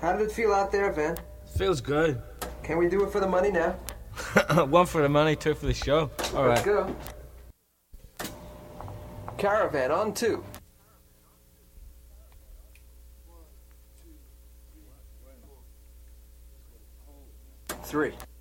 How did it feel out there, Van? Feels good. Can we do it for the money now? One for the money, two for the show. All Let's right. go. Caravan on 2. Three.